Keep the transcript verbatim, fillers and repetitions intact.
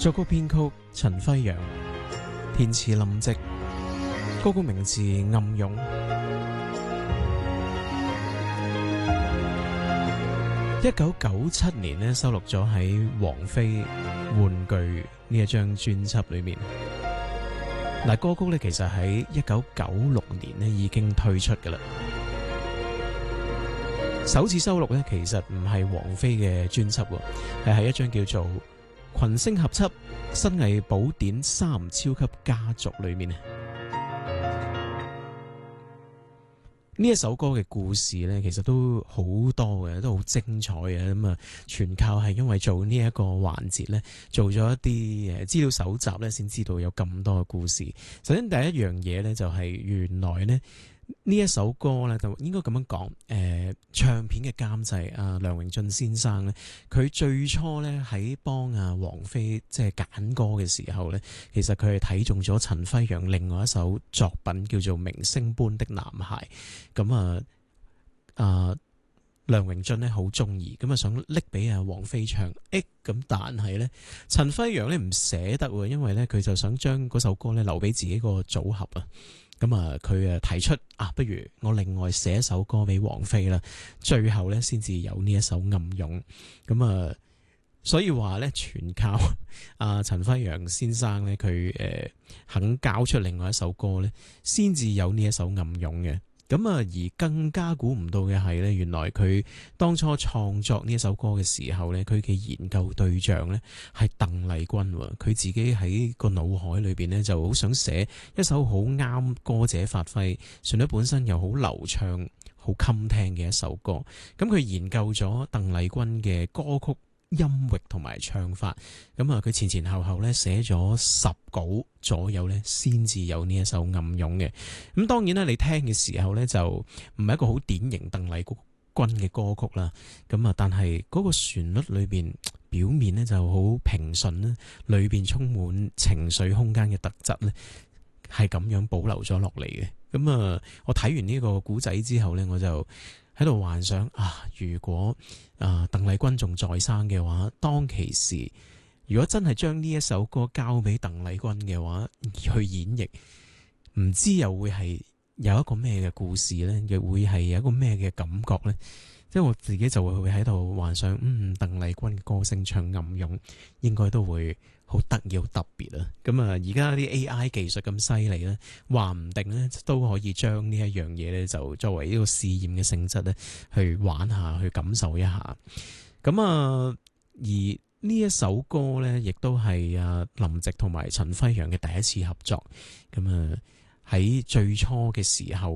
作曲編曲陳輝陽，填詞林夕，歌曲名字《暗湧》。一九九七年呢，收錄咗喺王菲玩具呢一張專輯裏面。嗱，歌曲呢其實喺一九九六年呢已經推出㗎喇。首次收錄呢其實唔係王菲嘅專輯，係喺一張叫做群星合輯新藝寶典三超級家族裏面。呢一首歌嘅故事呢，其實都好多嘅，都好精彩嘅。咁啊，全靠係因為做呢一個環節呢，做咗一啲誒資料搜集呢，先知道有咁多嘅故事。首先第一樣嘢呢，就係原來呢。呢一首歌咧，就應該咁樣講，誒、呃，唱片嘅監製阿梁榮駿先生咧，佢最初咧喺幫阿王菲即係揀歌嘅時候咧，其實佢係睇中咗陳輝陽另外一首作品叫做《明星般的男孩》，咁啊，啊梁榮駿咧好中意，咁啊想拎俾阿王菲唱，誒，咁但係咧陳輝陽咧唔捨得喎，因為咧佢就想將嗰首歌咧留俾自己個組合啊。咁啊，佢誒提出啊，不如我另外寫一首歌俾王菲啦。最後咧，先至有呢一首《暗湧》。咁啊，所以話咧，全靠阿陳輝陽先生咧，佢誒肯交出另外一首歌咧，先至有呢一首《暗湧》嘅。咁啊，而更加估唔到嘅係咧，原來佢當初創作呢一首歌嘅時候咧，佢嘅研究對象咧係鄧麗君喎。佢自己喺個腦海裏邊咧就好想寫一首好啱歌者發揮，旋律本身又好流暢、好襟聽嘅一首歌。咁佢研究咗鄧麗君嘅歌曲音域同埋唱法，咁啊佢前前後後咧寫咗十稿左右咧，先至有呢一首《暗湧》嘅。咁當然啦，你聽嘅時候咧就唔係一個好典型鄧麗君嘅歌曲啦。咁啊，但係嗰個旋律裏邊表面咧就好平順啦，裏邊充滿情緒空間嘅特質咧，係咁樣保留咗落嚟嘅。咁啊，我睇完呢個古仔之後咧，我就喺度幻想啊，如果啊鄧麗君仲在生嘅話，當其時如果真係將呢一首歌交俾鄧麗君嘅話而去演繹，唔知又會係有一個咩嘅故事呢？又會係有一個咩嘅感覺呢？即係我自己就會喺度幻想，嗯，鄧麗君嘅歌聲唱《暗湧》應該都會好得意、好特別啊！咁啊，而家啲 A I 技術咁犀利咧，話唔定咧都可以將呢一樣嘢咧，就作為呢個試驗嘅性質咧，去玩下，去感受一下。咁啊，而呢一首歌咧，亦都係啊林夕同埋陳輝陽嘅第一次合作。咁啊，喺最初嘅時候。